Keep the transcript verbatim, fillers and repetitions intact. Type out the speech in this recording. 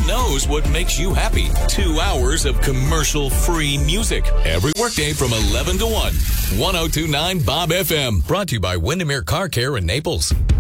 knows what makes you happy. Two hours of commercial-free music every workday from eleven to one. ten twenty-nine Bob F M. Brought to you by Windermere Car Care in Naples.